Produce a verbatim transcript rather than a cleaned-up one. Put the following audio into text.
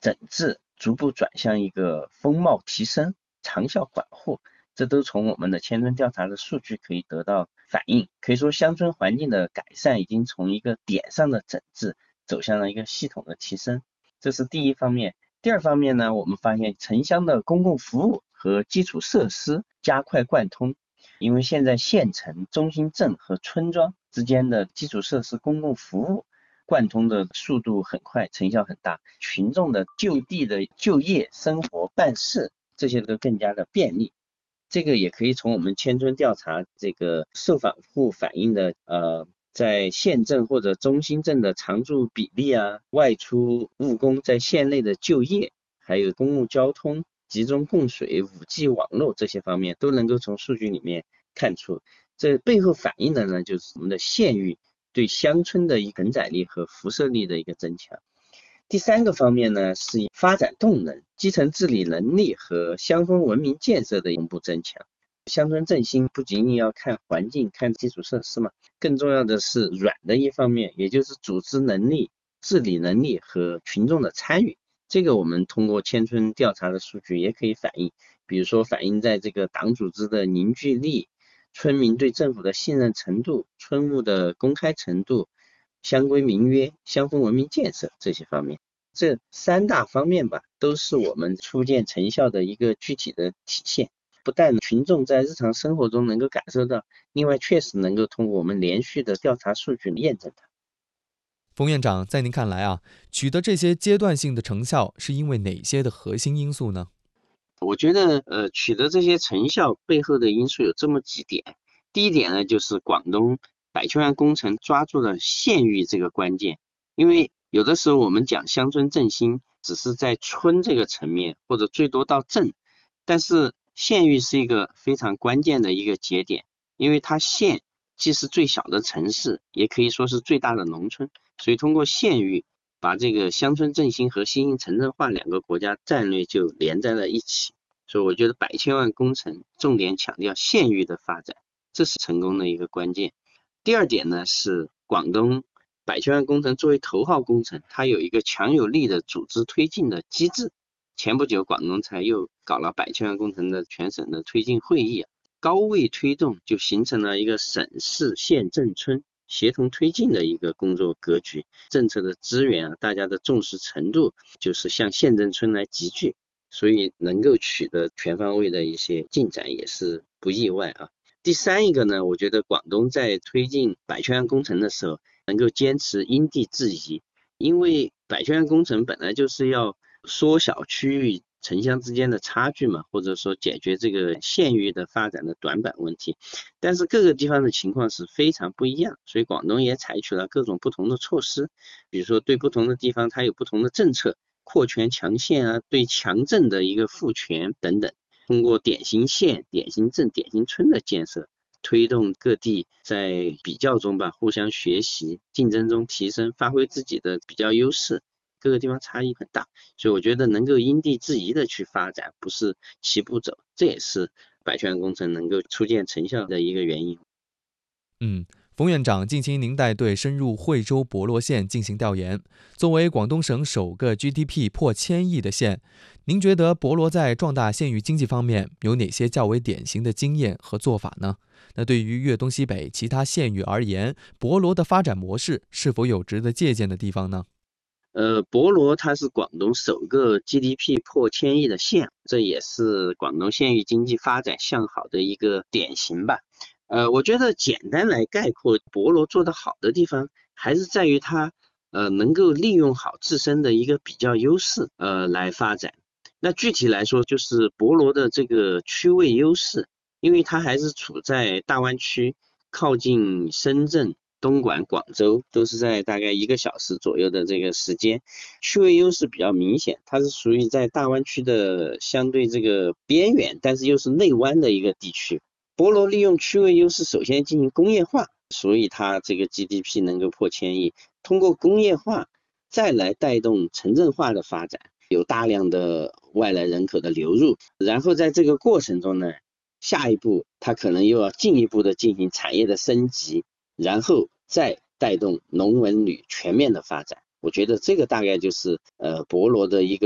整治逐步转向一个风貌提升、长效管护，这都从我们的迁村调查的数据可以得到反映。可以说乡村环境的改善已经从一个点上的整治走向了一个系统的提升，这是第一方面。第二方面呢，我们发现城乡的公共服务和基础设施加快贯通，因为现在县城、中心镇和村庄之间的基础设施公共服务贯通的速度很快，成效很大，群众的就地的就业、生活、办事这些都更加的便利。这个也可以从我们迁村调查这个受访户反映的呃，在县镇或者中心镇的常住比例啊，外出务工在县内的就业，还有公共交通、集中供水、五 G 网络这些方面都能够从数据里面看出。这背后反映的呢，就是我们的县域对乡村的一个承载力和辐射力的一个增强。第三个方面呢，是发展动能、基层治理能力和乡村文明建设的同步增强。乡村振兴不仅仅要看环境、看基础设施嘛，更重要的是软的一方面，也就是组织能力、治理能力和群众的参与。这个我们通过迁村调查的数据也可以反映，比如说反映在这个党组织的凝聚力、村民对政府的信任程度、村务的公开程度、乡规民约、乡风文明建设这些方面。这三大方面吧，都是我们初见成效的一个具体的体现。不但群众在日常生活中能够感受到，另外确实能够通过我们连续的调查数据验证它。 冯院长，在您看来啊，取得这些阶段性的成效是因为哪些的核心因素呢？ 我觉得呃，取得这些成效背后的因素有这么几点。第一点呢，就是广东百千万工程抓住了县域这个关键。因为有的时候我们讲乡村振兴只是在村这个层面，或者最多到镇，但是县域是一个非常关键的一个节点，因为它县既是最小的城市，也可以说是最大的农村，所以通过县域把这个乡村振兴和新兴城镇化两个国家战略就连在了一起。所以我觉得百千万工程重点强调县域的发展，这是成功的一个关键。第二点呢，是广东百千万工程作为头号工程，它有一个强有力的组织推进的机制。前不久广东才又搞了百千万工程的全省的推进会议，高位推动，就形成了一个省市县镇村协同推进的一个工作格局。政策的资源啊，大家的重视程度就是向县镇村来集聚，所以能够取得全方位的一些进展也是不意外啊。第三一个呢，我觉得广东在推进百千万工程的时候能够坚持因地制宜，因为百千万工程本来就是要缩小区域城乡之间的差距嘛，或者说解决这个县域的发展的短板问题，但是各个地方的情况是非常不一样，所以广东也采取了各种不同的措施，比如说对不同的地方它有不同的政策，扩权强县啊，对强镇的一个赋权等等，通过典型县、典型镇、典型村的建设，推动各地在比较中吧互相学习，竞争中提升，发挥自己的比较优势。各个地方差异很大，所以我觉得能够因地制宜的去发展，不是齐步走，这也是百千万工程能够初见成效的一个原因。 嗯，冯院长，近期您带队深入惠州博罗县进行调研，作为广东省首个 G D P 破千亿的县，您觉得博罗在壮大县域经济方面有哪些较为典型的经验和做法呢？那对于粤东西北其他县域而言，博罗的发展模式是否有值得借鉴的地方呢？ 呃，博罗它是广东首个 G D P 破千亿的县，这也是广东县域经济发展向好的一个典型吧。呃，我觉得简单来概括，博罗做得好的地方，还是在于它呃能够利用好自身的一个比较优势，呃来发展。那具体来说，就是博罗的这个区位优势，因为它还是处在大湾区，靠近深圳、东莞、广州，都是在大概一个小时左右的这个时间，区位优势比较明显。它是属于在大湾区的相对这个边缘，但是又是内湾的一个地区。博罗利用区位优势，首先进行工业化，所以它这个 G D P 能够破千亿。通过工业化再来带动城镇化的发展，有大量的外来人口的流入，然后在这个过程中呢，下一步它可能又要进一步的进行产业的升级，然后再带动农文旅全面的发展。我觉得这个大概就是呃博罗的一个